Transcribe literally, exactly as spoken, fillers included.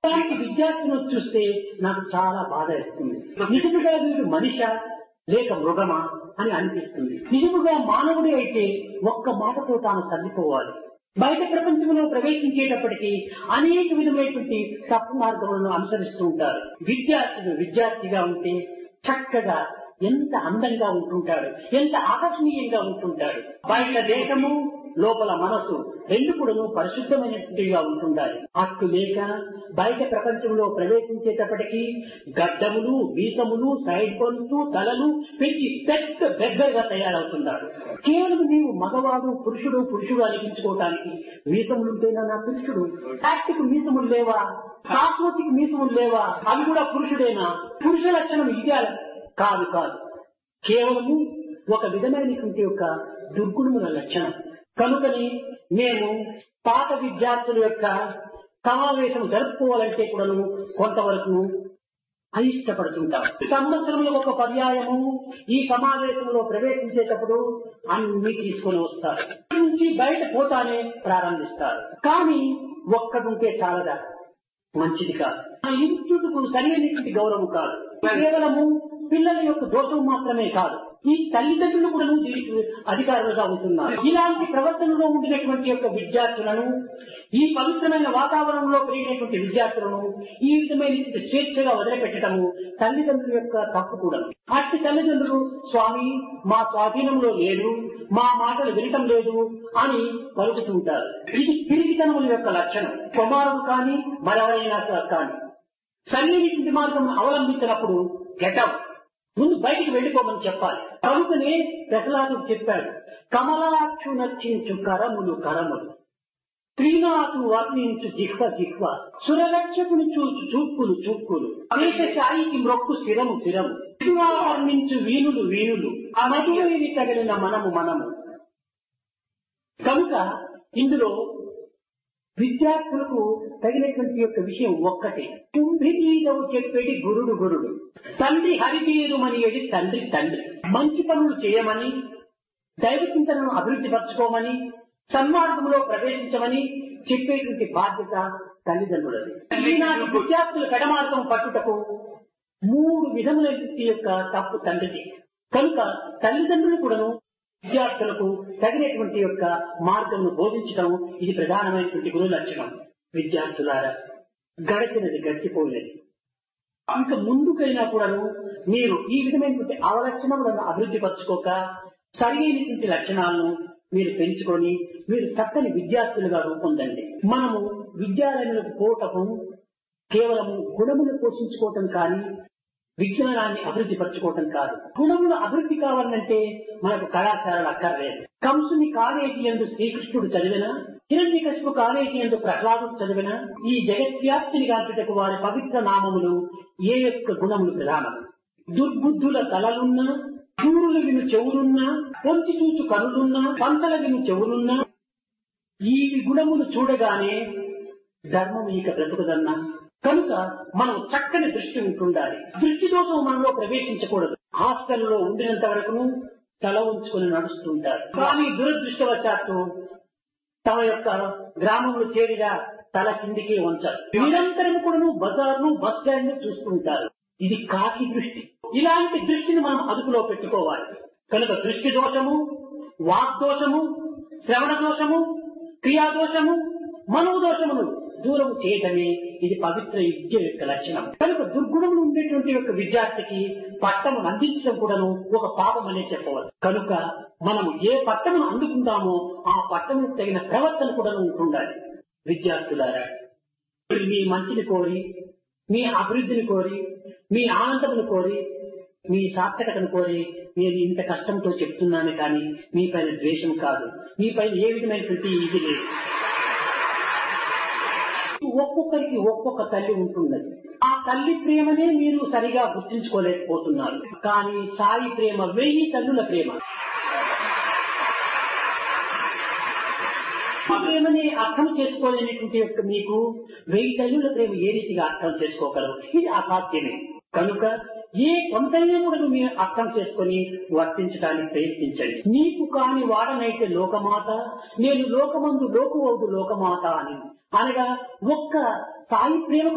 ఇలాంటి విద్యార్థులను చూస్తే నాకు చాలా బాధ వేస్తుంది. నిజముగా వీడు మనిషా లేక మృగమా అని అనిపిస్తుంది. నిజముగా మానవుడి అయితే ఒక్క మాటతో తాను సర్దుకోవాలి. బయట ప్రపంచంలో ప్రవేశించేటప్పటికీ అనేక విధమైనటువంటి తప్పు మార్గములను అనుసరిస్తూ ఉంటారు. విద్యార్థులు విద్యార్థిగా ఉంటే చక్కగా ఎంత అందంగా ఉంటుంటాడు, ఎంత ఆకర్షణీయంగా ఉంటుంటాడు. బయట దేహము లోపల మనసు రెండు కూడా పరిశుద్ధమైనట్టుగా ఉంటుండాలి. అట్టు లేక బయట ప్రపంచంలో ప్రవేశించేటప్పటికీ గడ్డములు, వీసములు, సైడ్ పనులు, తలలు పెంచి పెద్ద పెద్దగా తయారవుతున్నాడు. కేవలం నీవు మగవాడు పురుషుడు పురుషుడు అనిపించుకోవటానికి మీసములుంటేనా నా పురుషుడు? యాక్టిక్ మీసములు లేవా? కాస్మోటిక్ మీసములు లేవా? అవి కూడా పురుషుడేనా? పురుష లక్షణం ఇదే కాదు కాదు, కేవలము ఒక విధమైనటువంటి యొక్క దుర్గుణముల లక్షణం. కనుకని మేము పాత విద్యార్థుల యొక్క సమావేశం జరుపుకోవాలంటే కూడాను కొంతవరకు అయిష్టపడుతుంటాం. సంవత్సరంలో ఒక పర్యాయము ఈ సమావేశంలో ప్రవేశించేటప్పుడు అన్ని తీసుకొని వస్తారు. నుంచి బయట పోతానే ప్రారంభిస్తారు. కానీ ఒక్కడుంటే చాలదా, మంచిది కాదు. ఆ ఇన్స్టిట్యూట్ కు సరైనటువంటి గౌరవం కాదు. కేవలము పిల్లల యొక్క దోషం మాత్రమే కాదు, ఈ తల్లిదండ్రులు కూడా దీనికి అధికారులుగా ఉంటున్నారు. ఇలాంటి ప్రవర్తనలో ఉండినటువంటి యొక్క విద్యార్థులను, ఈ పవిత్రమైన వాతావరణంలో పెరిగినటువంటి విద్యార్థులను ఈ విధమైన స్వేచ్ఛగా వదిలిపెట్టడము తల్లిదండ్రుల యొక్క తప్పు కూడా. అట్టి తల్లిదండ్రులు స్వామి మా స్వాధీనంలో లేదు, మా మాటలు వినటం లేదు అని పలుకుతుంటారు. ఇది పిరిగితనముల యొక్క లక్షణం. కుమారుడు కానీ మరెవరైనా కానీ సరైనటువంటి మార్గం అవలంబించినప్పుడు గెటప్ ముందు బయటికి వెళ్ళిపోమని చెప్పాలి. కనుకనే ప్రహ్లాదుడు చెప్పాడు, కమలాక్షు నర్చించు కరములు కరములు, శ్రీనాథు వర్ణించు జిహ్వ జిహ్వ, సురరక్షకుని చూచు చూపులు చూపులు, దేశశాయికి మ్రొక్కు శిరము శిరము, వర్ణించు వీణులు వీణులు, మధువేని తగిలిన మనము మనము. కనుక ఇందులో విద్యార్థులకు తగినటువంటి యొక్క విషయం ఒక్కటే, కుంభిగీతవు చెప్పేది గురుడు గురుడు, తండ్రి హరితీరుమని ఏది తండ్రి తండ్రి. మంచి పనులు చేయమని, దైవ చింతనను అభివృద్ధి పరచుకోమని, సన్మార్గంలో ప్రవేశించమని చెప్పేటువంటి బాధ్యత తల్లిదండ్రులది. ఈనాటి విద్యార్థుల పెడమార్గం పట్టుటకు మూడు విధముల యొక్క తప్పు తండ్రిది. కనుక తల్లిదండ్రులు కూడాను విద్యార్థులకు తగినటువంటి యొక్క మార్గంను బోధించడం ఇది ప్రధానమైనటువంటి గురు లక్షణం. విద్యార్థులారా, గడిచినది గడిచిపోయినది, ఇంకా ముందుకైనా కూడాను మీరు ఈ విధమైనటువంటి అవలక్షణములను అభివృద్ధి పరచుకోక సరైనటువంటి లక్షణాలను మీరు పెంచుకొని మీరు చక్కని విద్యార్థులుగా రూపొందండి. మనము విద్యాలయాలకు పోవటం కేవలము గుణములు పోషించుకోవటం కానీ విజ్ఞానాన్ని అభివృద్ధి పరచుకోవటం కాదు. గుణములు అభివృద్ధి కావాలంటే మనకు కళాశాలలు అక్కర్లేదు. కంసుని కాలేజీ యందు శ్రీకృష్ణుడు చదివినా, హిరణ్యకశిపు కాలేజీ యందు ప్రహ్లాదుడు చదివినా, ఈ జగత్వ్యాప్తిని గాంచుటకు వారి పవిత్ర నామములు ఏ యొక్క గుణములు ప్రధానం. దుర్బుద్ధుల తలలున్నా, చూరులు విను చెవులున్నా, పొంచి చూచు కనులున్నా, పంతల విను చెవులున్నా, ఈ గుణములు చూడగానే ధర్మం ఇక బ్రతుకుదన్నా. కనుక మనం చక్కని దృష్టి ఉంటుండాలి. దృష్టి దోషం మనలో ప్రవేశించకూడదు. హాస్టల్లో ఉండినంత వరకు తల ఉంచుకొని నడుస్తుంటారు. కానీ దురదృష్టవశాత్తు తమ యొక్క గ్రామంలో చేరిగా తల కిందికి ఉంచారు. నిరంతరం కూడా బజార్ను బస్ స్టాండ్ చూస్తుంటారు. ఇది కాకి దృష్టి. ఇలాంటి దృష్టిని మనం అదుపులో పెట్టుకోవాలి. కనుక దృష్టి దోషము, వాగ్దోషము, శ్రవణ దోషము, క్రియాదోషము, మనోదోషమును దూరం చేయటమే ఇది పవిత్ర విద్య యొక్క లక్షణం. కనుక దుర్గుణములు ఉండేటువంటి యొక్క విద్యార్థికి పట్టమును అందించడం కూడాను ఒక పాపం అనే చెప్పవచ్చు. కనుక మనము ఏ పట్టమును అందుకుంటామో ఆ పట్టముకు తగిన ప్రవర్తన కూడా ఉంటుండాలి. విద్యార్థులారా, మీ మంచిని కోరి, మీ అభివృద్ధిని కోరి, మీ ఆనందమును కోరి, మీ సార్థకతను కోరి నేను ఇంత కష్టంతో చెప్తున్నాను కానీ మీ పైన ద్వేషం కాదు, మీ పైన ఏ విధమైనటువంటి ఇది లేదు. ఒక్కొక్కరికి ఒక్కొక్క తల్లి ఉంటున్నది. ఆ తల్లి ప్రేమనే మీరు సరిగా గుర్తించుకోలేకపోతున్నారు. కానీ సాయి ప్రేమ వెయ్యి తల్లుల ప్రేమ. ప్రేమని అర్థం చేసుకోలేనటువంటి యొక్క మీకు వెయ్యి తల్లుల ప్రేమ ఏ రీతిగా అర్థం చేసుకోగలరు? ఇది అసాధ్యమే. కనుక ఏ కొంతైనా కూడా మీరు అర్థం చేసుకుని వర్తించడానికి ప్రయత్నించండి. నీకు కాని వాడనైతే లోకమాత, నేను లోకమందు లోకువౌదు లోకమాత అని అనగా ఒక్క సాయి ప్రేమకు